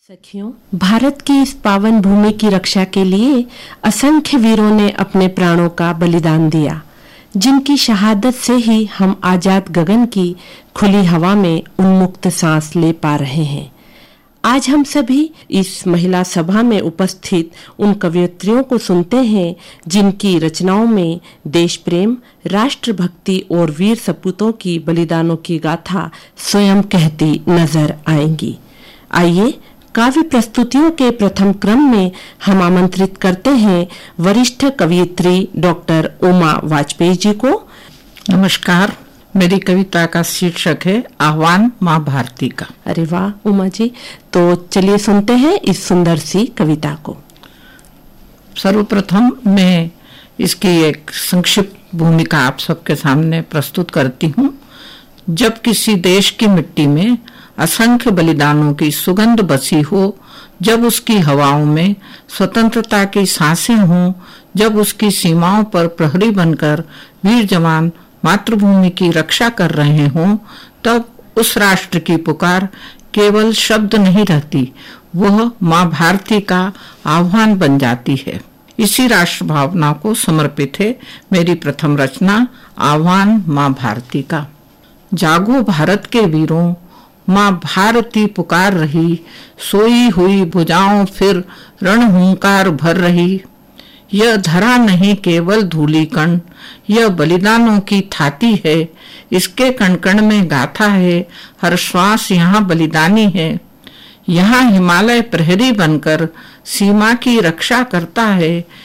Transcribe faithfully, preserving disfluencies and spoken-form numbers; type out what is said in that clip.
सखियों, भारत की इस पावन भूमि की रक्षा के लिए असंख्य वीरों ने अपने प्राणों का बलिदान दिया, जिनकी शहादत से ही हम आजाद गगन की खुली हवा में उन्मुक्त सांस ले पा रहे हैं। आज हम सभी इस महिला सभा में उपस्थित उन कवयित्रियों को सुनते हैं जिनकी रचनाओं में देश प्रेम, राष्ट्रभक्ति और वीर सपूतों की बलिदानों की गाथा स्वयं कहती नजर आएंगी। आइए काव्य प्रस्तुतियों के प्रथम क्रम में हम आमंत्रित करते हैं वरिष्ठ कवयित्री डॉक्टर उमा वाजपेयी जी को। नमस्कार, मेरी कविता का शीर्षक है आह्वान माँ भारती का। अरे वाह उमा जी, तो चलिए सुनते हैं इस सुंदर सी कविता को। सर्वप्रथम मैं इसकी एक संक्षिप्त भूमिका आप सबके सामने प्रस्तुत करती हूँ। जब किसी देश की मिट्टी में असंख्य बलिदानों की सुगंध बसी हो, जब उसकी हवाओं में स्वतंत्रता की सांसें हों, जब उसकी सीमाओं पर प्रहरी बनकर वीर जवान मातृभूमि की रक्षा कर रहे हों, तब उस राष्ट्र की पुकार केवल शब्द नहीं रहती, वह माँ भारती का आह्वान बन जाती है। इसी राष्ट्र भावना को समर्पित है मेरी प्रथम रचना आह्वान माँ भारती का। जागो भारत के वीरों, माँ भारती पुकार रही, सोई हुई भुजाओं फिर रणहुंकार भर रही। यह धरा नहीं केवल धूली कण, यह बलिदानों की थाती है, इसके कण कण में गाथा है, हर श्वास यहाँ बलिदानी है। यहाँ हिमालय प्रहरी बनकर सीमा की रक्षा करता है,